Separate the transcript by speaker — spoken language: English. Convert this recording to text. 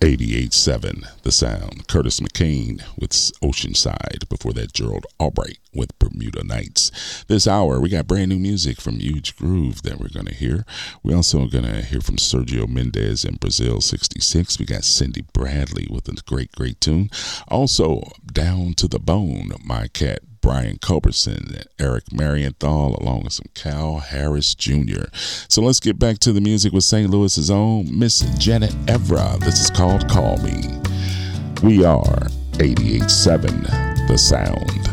Speaker 1: 88.7 The Sound. Curtis McCain with Oceanside. Before that, Gerald Albright with Bermuda Nights. This hour, we got brand new music from Huge Groove that we're going to hear. We're also going to hear from Sergio Mendes and Brazil 66. We got Cindy Bradley with a great, great tune. Also, Down to the Bone, My Cat Brian Culberson and Eric Marienthal, along with some Cal Harris Jr. So let's get back to the music with St. Louis's own Miss Janet Evra. This is called Call Me. We are 88.7 The Sound.